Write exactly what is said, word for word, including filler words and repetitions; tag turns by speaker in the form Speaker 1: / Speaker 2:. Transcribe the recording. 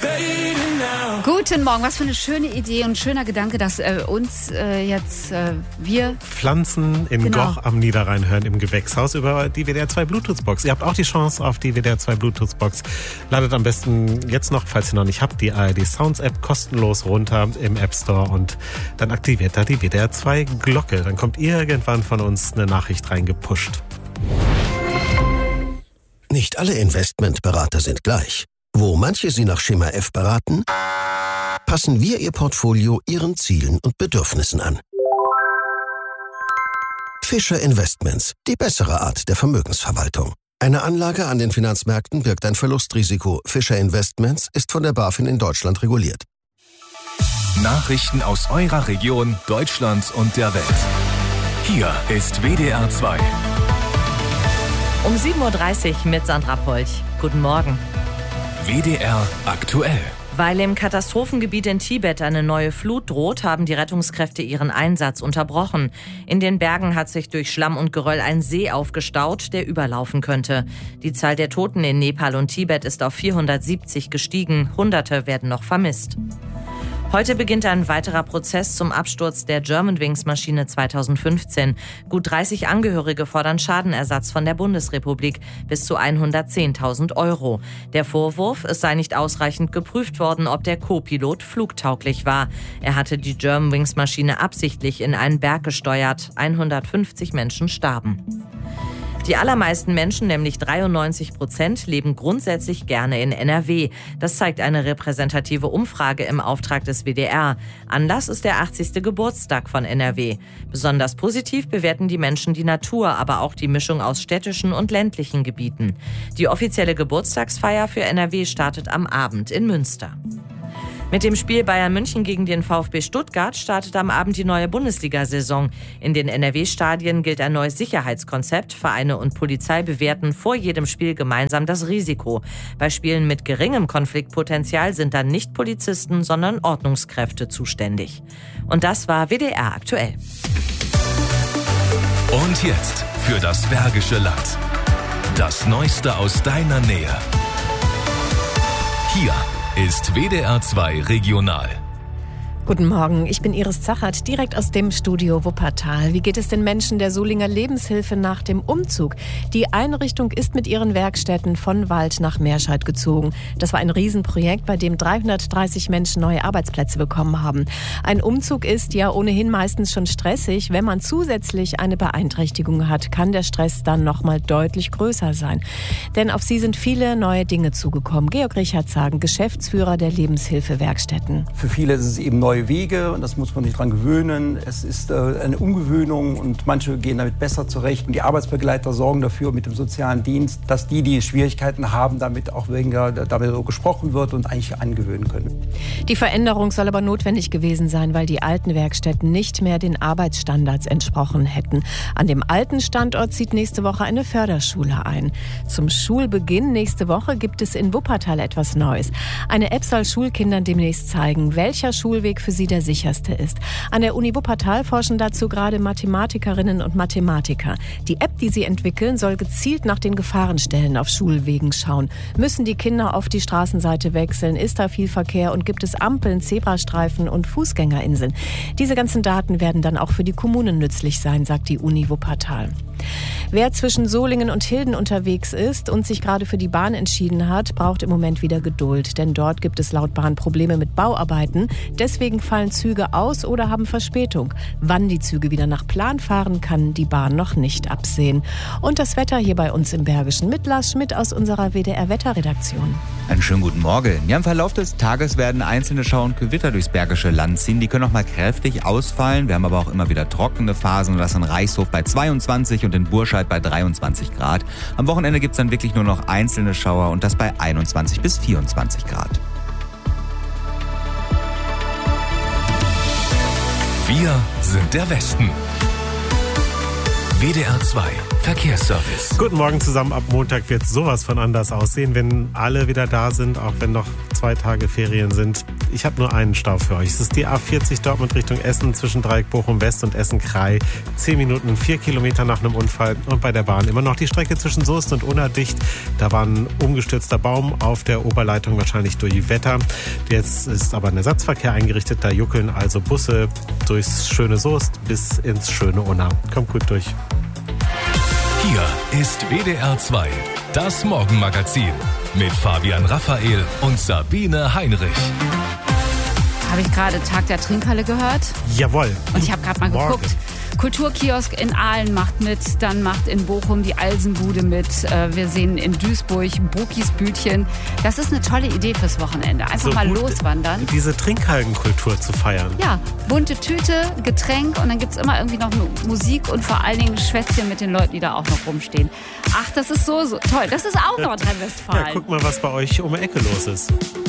Speaker 1: Guten Morgen, was für eine schöne Idee und schöner Gedanke, dass äh, uns äh, jetzt äh, wir
Speaker 2: Pflanzen in
Speaker 1: Genau.
Speaker 2: Goch am Niederrhein hören im Gewächshaus über die W D R zwei Bluetooth-Box. Ihr habt auch die Chance auf die W D R zwei Bluetooth-Box. Ladet am besten jetzt noch, falls ihr noch nicht habt, die A R D Sounds App kostenlos runter im App Store und dann aktiviert da die W D R zwei Glocke. Dann kommt irgendwann von uns eine Nachricht reingepusht.
Speaker 3: Nicht alle Investmentberater sind gleich. Wo manche Sie nach Schema F beraten, passen wir Ihr Portfolio Ihren Zielen und Bedürfnissen an. Fischer Investments, die bessere Art der Vermögensverwaltung. Eine Anlage an den Finanzmärkten birgt ein Verlustrisiko. Fischer Investments ist von der BaFin in Deutschland reguliert.
Speaker 4: Nachrichten aus eurer Region, Deutschland und der Welt. Hier ist W D R zwei.
Speaker 5: Um sieben Uhr dreißig mit Sandra Polch. Guten Morgen.
Speaker 4: W D R aktuell.
Speaker 5: Weil im Katastrophengebiet in Tibet eine neue Flut droht, haben die Rettungskräfte ihren Einsatz unterbrochen. In den Bergen hat sich durch Schlamm und Geröll ein See aufgestaut, der überlaufen könnte. Die Zahl der Toten in Nepal und Tibet ist auf vierhundertsiebzig gestiegen. Hunderte werden noch vermisst. Heute beginnt ein weiterer Prozess zum Absturz der Germanwings-Maschine zweitausendfünfzehn. Gut dreißig Angehörige fordern Schadenersatz von der Bundesrepublik bis zu hundertzehntausend Euro. Der Vorwurf, es sei nicht ausreichend geprüft worden, ob der Co-Pilot flugtauglich war. Er hatte die Germanwings-Maschine absichtlich in einen Berg gesteuert. hundertfünfzig Menschen starben. Die allermeisten Menschen, nämlich dreiundneunzig Prozent, leben grundsätzlich gerne in N R W. Das zeigt eine repräsentative Umfrage im Auftrag des W D R. Anlass ist der achtzigste Geburtstag von N R W. Besonders positiv bewerten die Menschen die Natur, aber auch die Mischung aus städtischen und ländlichen Gebieten. Die offizielle Geburtstagsfeier für N R W startet am Abend in Münster. Mit dem Spiel Bayern München gegen den VfB Stuttgart startet am Abend die neue Bundesliga-Saison. In den N R W-Stadien gilt ein neues Sicherheitskonzept. Vereine und Polizei bewerten vor jedem Spiel gemeinsam das Risiko. Bei Spielen mit geringem Konfliktpotenzial sind dann nicht Polizisten, sondern Ordnungskräfte zuständig. Und das war W D R aktuell.
Speaker 4: Und jetzt für das Bergische Land. Das Neueste aus deiner Nähe. Hier ist W D R zwei Regional.
Speaker 6: Guten Morgen, ich bin Iris Zachert, direkt aus dem Studio Wuppertal. Wie geht es den Menschen der Solinger Lebenshilfe nach dem Umzug? Die Einrichtung ist mit ihren Werkstätten von Wald nach Meerscheid gezogen. Das war ein Riesenprojekt, bei dem dreihundertdreißig Menschen neue Arbeitsplätze bekommen haben. Ein Umzug ist ja ohnehin meistens schon stressig. Wenn man zusätzlich eine Beeinträchtigung hat, kann der Stress dann noch mal deutlich größer sein. Denn auf sie sind viele neue Dinge zugekommen. Georg Richardshagen, Geschäftsführer der Lebenshilfe Werkstätten.
Speaker 7: Für viele ist es eben neu. Wege und das muss man sich dran gewöhnen. Es ist äh, eine Umgewöhnung und manche gehen damit besser zurecht. Und die Arbeitsbegleiter sorgen dafür mit dem sozialen Dienst, dass die, die Schwierigkeiten haben, damit auch weniger damit so gesprochen wird und eigentlich angewöhnen können.
Speaker 6: Die Veränderung soll aber notwendig gewesen sein, weil die alten Werkstätten nicht mehr den Arbeitsstandards entsprochen hätten. An dem alten Standort zieht nächste Woche eine Förderschule ein. Zum Schulbeginn nächste Woche gibt es in Wuppertal etwas Neues. Eine App soll Schulkindern demnächst zeigen, welcher Schulweg für sie der sicherste ist. An der Uni Wuppertal forschen dazu gerade Mathematikerinnen und Mathematiker. Die App, die sie entwickeln, soll gezielt nach den Gefahrenstellen auf Schulwegen schauen. Müssen die Kinder auf die Straßenseite wechseln? Ist da viel Verkehr und gibt es Ampeln, Zebrastreifen und Fußgängerinseln? Diese ganzen Daten werden dann auch für die Kommunen nützlich sein, sagt die Uni Wuppertal. Wer zwischen Solingen und Hilden unterwegs ist und sich gerade für die Bahn entschieden hat, braucht im Moment wieder Geduld. Denn dort gibt es laut Bahn Probleme mit Bauarbeiten. Deswegen fallen Züge aus oder haben Verspätung. Wann die Züge wieder nach Plan fahren, kann die Bahn noch nicht absehen. Und das Wetter hier bei uns im Bergischen mit Lars Schmidt aus unserer W D R-Wetterredaktion.
Speaker 8: Einen schönen guten Morgen. Ja, im Verlauf des Tages werden einzelne Schauer und Gewitter durchs Bergische Land ziehen. Die können auch mal kräftig ausfallen. Wir haben aber auch immer wieder trockene Phasen. Und das in Reichshof bei zweiundzwanzig und in Burscheid bei dreiundzwanzig Grad. Am Wochenende gibt es dann wirklich nur noch einzelne Schauer und das bei einundzwanzig bis vierundzwanzig Grad.
Speaker 4: Wir sind der Westen. W D R zwei Verkehrsservice.
Speaker 2: Guten Morgen zusammen. Ab Montag wird sowas von anders aussehen, wenn alle wieder da sind, auch wenn noch zwei Tage Ferien sind. Ich habe nur einen Stau für euch. Es ist die A vierzig Dortmund Richtung Essen zwischen Dreieck Bochum West und Essen-Krei. Zehn Minuten, vier Kilometer nach einem Unfall. Und bei der Bahn immer noch die Strecke zwischen Soest und Unna dicht. Da war ein umgestürzter Baum auf der Oberleitung, wahrscheinlich durch Wetter. Jetzt ist aber ein Ersatzverkehr eingerichtet. Da juckeln also Busse durchs schöne Soest bis ins schöne Unna. Kommt gut durch.
Speaker 4: Hier ist W D R zwei, das Morgenmagazin mit Fabian Raphael und Sabine Heinrich.
Speaker 1: Habe ich gerade Tag der Trinkhalle gehört?
Speaker 2: Jawohl.
Speaker 1: Und ich habe gerade mal
Speaker 2: Morgen.
Speaker 1: geguckt. Kulturkiosk in Aalen macht mit, dann macht in Bochum die Alsenbude mit. Wir sehen in Duisburg Bokis Bütchen. Das ist eine tolle Idee fürs Wochenende. Einfach
Speaker 2: So
Speaker 1: mal
Speaker 2: gut,
Speaker 1: loswandern.
Speaker 2: Diese Trinkhallenkultur zu feiern.
Speaker 1: Ja, bunte Tüte, Getränk und dann gibt es immer irgendwie noch Musik und vor allen Dingen Schwätzchen mit den Leuten, die da auch noch rumstehen. Ach, das ist so, so toll. Das ist auch Nordrhein-Westfalen.
Speaker 2: Ja, guck mal, was bei euch um die Ecke los ist.